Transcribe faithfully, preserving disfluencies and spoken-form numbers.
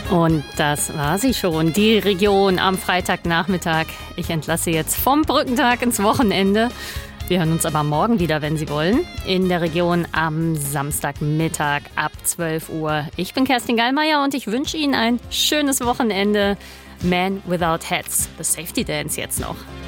Und das war sie schon, die Region am Freitagnachmittag. Ich entlasse jetzt vom Brückentag ins Wochenende. Wir hören uns aber morgen wieder, wenn Sie wollen, in der Region am Samstagmittag ab zwölf Uhr. Ich bin Kerstin Gallmeier und ich wünsche Ihnen ein schönes Wochenende. Man Without Hats, the Safety Dance jetzt noch.